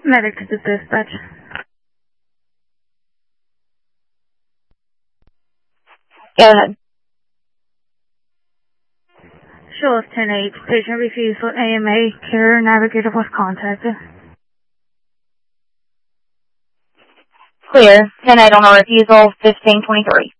Medic to dispatch. Go ahead. Show of 10-8. Patient refusal. AMA. Care navigator was contacted. Clear. 10-8 on a refusal. 1523.